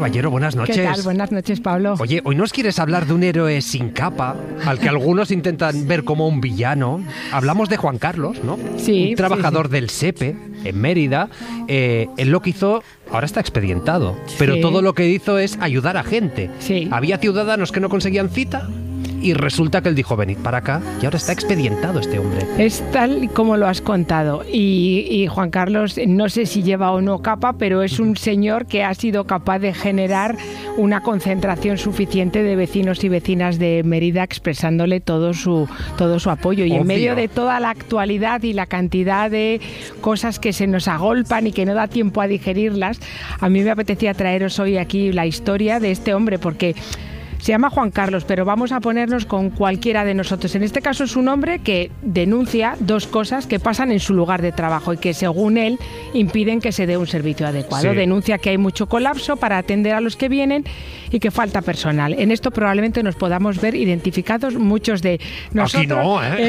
Caballero, buenas noches. ¿Qué tal? Buenas noches, Pablo. Oye, hoy nos quieres hablar de un héroe sin capa, al que algunos intentan ver como un villano. Hablamos de Juan Carlos, ¿no? Sí. Un trabajador del SEPE, en Mérida. Él lo que hizo, ahora está expedientado, pero todo lo que hizo es ayudar a gente. Sí. Había ciudadanos que no conseguían cita y resulta que él dijo, venid para acá, y ahora está expedientado este hombre. Es tal como lo has contado. Y Juan Carlos, no sé si lleva o no capa, pero es un señor que ha sido capaz de generar una concentración suficiente de vecinos y vecinas de Mérida expresándole todo su apoyo. Y Obvio. en medio de toda la actualidad y la cantidad de cosas que se nos agolpan y que no da tiempo a digerirlas, a mí me apetecía traeros hoy aquí la historia de este hombre, porque se llama Juan Carlos, pero vamos a ponernos con cualquiera de nosotros. En este caso es un hombre que denuncia dos cosas que pasan en su lugar de trabajo y que, según él, impiden que se dé un servicio adecuado. Sí. Denuncia que hay mucho colapso para atender a los que vienen y que falta personal. En esto probablemente nos podamos ver identificados muchos de nosotros. Aquí no, ¿eh?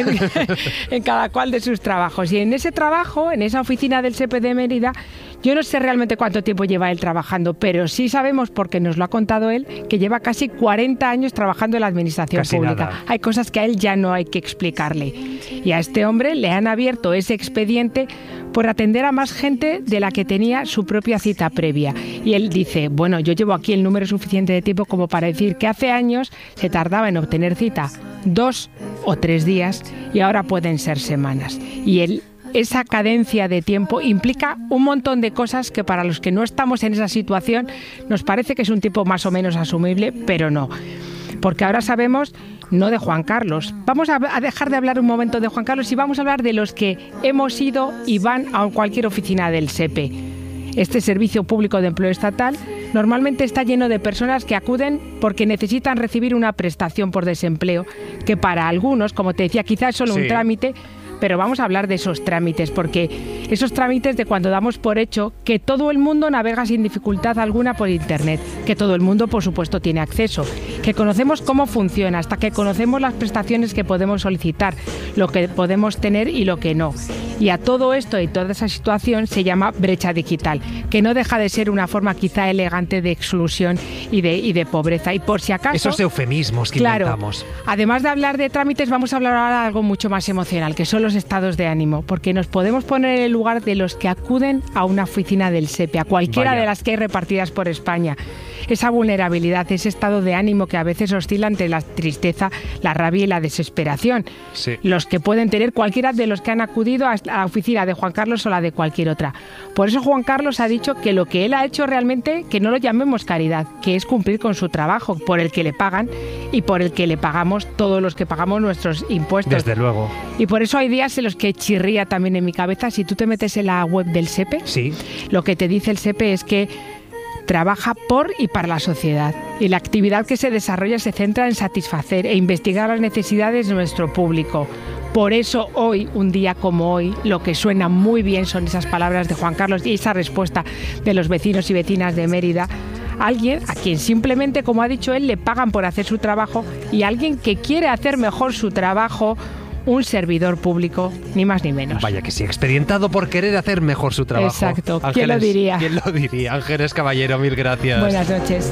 en cada cual de sus trabajos. Y en ese trabajo, en esa oficina del SEPE de Mérida, yo no sé realmente cuánto tiempo lleva él trabajando, pero sí sabemos, porque nos lo ha contado él, que lleva casi 40 años trabajando en la administración Casi pública. nada. Hay cosas que a él ya no hay que explicarle. Y a este hombre le han abierto ese expediente por atender a más gente de la que tenía su propia cita previa. Y él dice, bueno, yo llevo aquí el número suficiente de tiempo como para decir que hace años se tardaba en obtener cita 2 o 3 días y ahora pueden ser semanas. Y él, esa cadencia de tiempo implica un montón de cosas que, para los que no estamos en esa situación, nos parece que es un tipo más o menos asumible, pero no. Porque ahora sabemos, no de Juan Carlos. Vamos a dejar de hablar un momento de Juan Carlos y vamos a hablar de los que hemos ido y van a cualquier oficina del SEPE. Este Servicio Público de Empleo Estatal normalmente está lleno de personas que acuden porque necesitan recibir una prestación por desempleo, que para algunos, como te decía, quizás es solo un trámite. Pero vamos a hablar de esos trámites, porque esos trámites de cuando damos por hecho que todo el mundo navega sin dificultad alguna por Internet, que todo el mundo, por supuesto, tiene acceso, que conocemos cómo funciona, hasta que conocemos las prestaciones que podemos solicitar, lo que podemos tener y lo que no. Y a todo esto y toda esa situación se llama brecha digital, que no deja de ser una forma quizá elegante de exclusión y de pobreza. Y por si acaso... Esos eufemismos que inventamos. Además de hablar de trámites, vamos a hablar ahora de algo mucho más emocional, que son los estados de ánimo, porque nos podemos poner en el lugar de los que acuden a una oficina del SEPE, a cualquiera de las que hay repartidas por España. Esa vulnerabilidad, ese estado de ánimo que a veces oscila entre la tristeza, la rabia y la desesperación. Sí. Los que pueden tener cualquiera de los que han acudido a la oficina de Juan Carlos o la de cualquier otra. Por eso Juan Carlos ha dicho que lo que él ha hecho realmente, que no lo llamemos caridad, que es cumplir con su trabajo, por el que le pagan y por el que le pagamos todos los que pagamos nuestros impuestos. Desde luego. Y por eso hay días en los que chirría también en mi cabeza. Si tú te metes en la web del SEPE, Sí. lo que te dice el SEPE es que trabaja por y para la sociedad, y la actividad que se desarrolla se centra en satisfacer e investigar las necesidades de nuestro público. Por eso hoy, un día como hoy, lo que suena muy bien son esas palabras de Juan Carlos y esa respuesta de los vecinos y vecinas de Mérida. Alguien a quien simplemente, como ha dicho él, le pagan por hacer su trabajo, y alguien que quiere hacer mejor su trabajo, un servidor público, ni más ni menos. Vaya que sí, expedientado por querer hacer mejor su trabajo. Exacto. ¿Quién lo diría? ¿Quién lo diría? Ángeles Caballero, mil gracias. Buenas noches.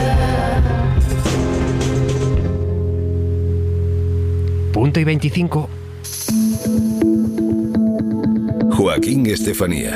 Punto y 25. Joaquín Estefanía.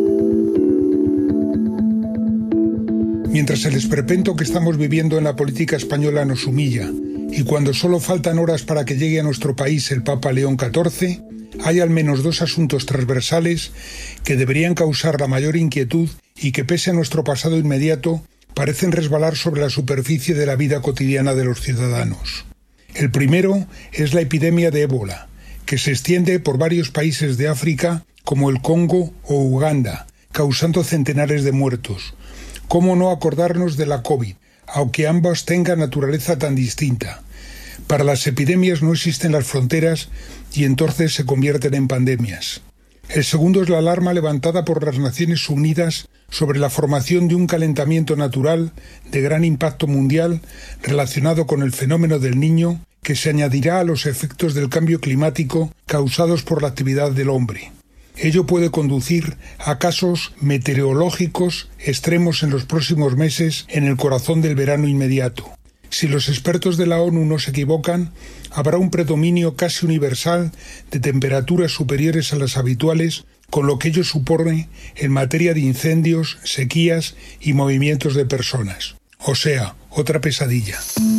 Mientras el esperpento que estamos viviendo en la política española nos humilla, y cuando solo faltan horas para que llegue a nuestro país el Papa León XIV, hay al menos dos asuntos transversales que deberían causar la mayor inquietud y que, pese a nuestro pasado inmediato, parecen resbalar sobre la superficie de la vida cotidiana de los ciudadanos. El primero es la epidemia de ébola, que se extiende por varios países de África, como el Congo o Uganda, causando centenares de muertos. ¿Cómo no acordarnos de la COVID, aunque ambas tengan naturaleza tan distinta? Para las epidemias no existen las fronteras y entonces se convierten en pandemias. El segundo es la alarma levantada por las Naciones Unidas sobre la formación de un calentamiento natural de gran impacto mundial relacionado con el fenómeno del Niño, que se añadirá a los efectos del cambio climático causados por la actividad del hombre. Ello puede conducir a casos meteorológicos extremos en los próximos meses en el corazón del verano inmediato. Si los expertos de la ONU no se equivocan, habrá un predominio casi universal de temperaturas superiores a las habituales, con lo que ello supone en materia de incendios, sequías y movimientos de personas. O sea, otra pesadilla.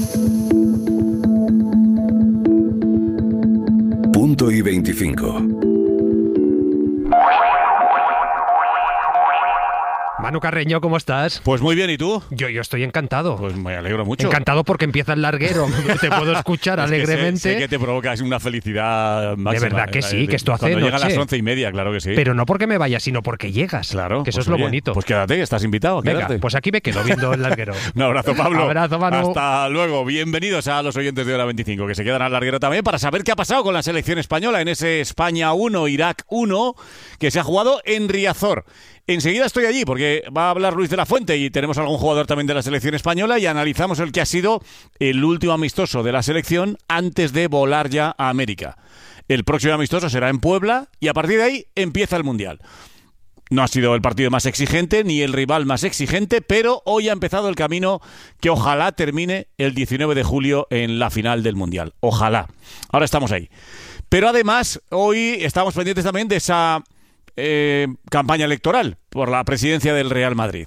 Punto y 25. Manu Carreño, ¿cómo estás? Pues muy bien, ¿y tú? Yo estoy encantado. Pues me alegro mucho. Encantado porque empieza el larguero. Te puedo escuchar alegremente. Sé que te provoca una felicidad máxima. De verdad que sí, que esto hace Cuando noche. llegan las 11:30, claro que sí. Pero no porque me vaya, sino porque llegas. Claro. Que eso pues es lo oye, bonito. Pues quédate, estás invitado. Venga, Quédate. pues aquí me quedo viendo el larguero. Un abrazo, Pablo. Abrazo, Manu. Hasta luego. Bienvenidos a los oyentes de Hora 25, que se quedan al larguero también para saber qué ha pasado con la selección española en ese España 1, Irak 1, que se ha jugado en Riazor. Enseguida estoy allí porque va a hablar Luis de la Fuente y tenemos algún jugador también de la selección española y analizamos el que ha sido el último amistoso de la selección antes de volar ya a América. El próximo amistoso será en Puebla y a partir de ahí empieza el Mundial. No ha sido el partido más exigente ni el rival más exigente, pero hoy ha empezado el camino que ojalá termine el 19 de julio en la final del Mundial. Ojalá. Ahora estamos ahí. Pero además, hoy estamos pendientes también de esa campaña electoral por la presidencia del Real Madrid.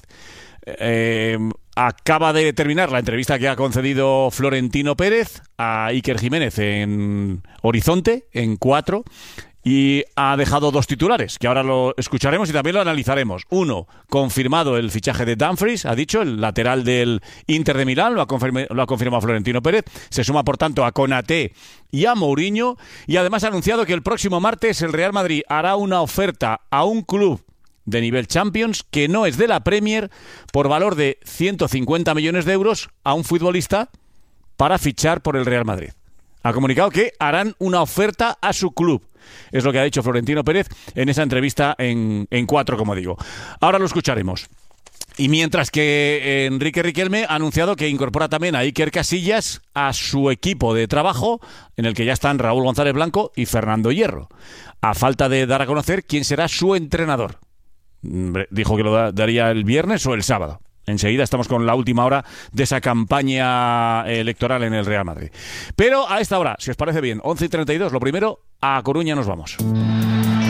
Acaba de terminar la entrevista que ha concedido Florentino Pérez a Iker Jiménez en Horizonte, en 4, y ha dejado 2 titulares, que ahora lo escucharemos y también lo analizaremos. Uno, confirmado el fichaje de Dumfries, ha dicho, el lateral del Inter de Milán, lo ha confirmado Florentino Pérez. Se suma, por tanto, a Konaté y a Mourinho, y además ha anunciado que el próximo martes el Real Madrid hará una oferta a un club de nivel Champions que no es de la Premier por valor de 150 millones de euros a un futbolista para fichar por el Real Madrid. Ha comunicado que harán una oferta a su club. Es lo que ha dicho Florentino Pérez en esa entrevista en 4, como digo. Ahora lo escucharemos. Y mientras que Enrique Riquelme ha anunciado que incorpora también a Iker Casillas a su equipo de trabajo, en el que ya están Raúl González Blanco y Fernando Hierro, a falta de dar a conocer quién será su entrenador. Dijo que lo daría el viernes o el sábado. Enseguida estamos con la última hora de esa campaña electoral en el Real Madrid. Pero a esta hora, si os parece bien, 11:32, lo primero, a Coruña nos vamos.